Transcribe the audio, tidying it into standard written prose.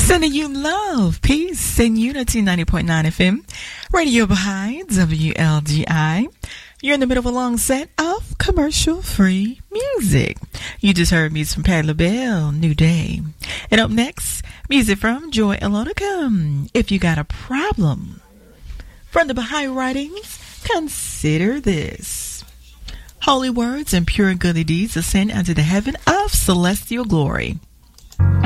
Sending you love, peace, and unity. 90.9 FM, Radio Baha'i, WLGI. You're in the middle of a long set of commercial-free music. You just heard music from Patti LaBelle, New Day. And up next, music from Joy Elonica, If You Got a Problem. From the Baha'i writings, consider this. Holy words and pure and goodly deeds ascend unto the heaven of celestial glory.